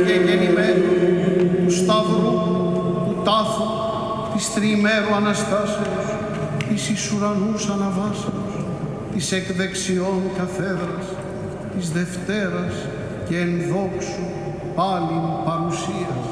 και γεννημένου, του Σταυρού, του τάφου, της τριημέρου Αναστάσεως, της εις ουρανούς αναβάσεως, της εκ δεξιών καθέδρας, της Δευτέρας και εν δόξου πάλιν παρουσίας.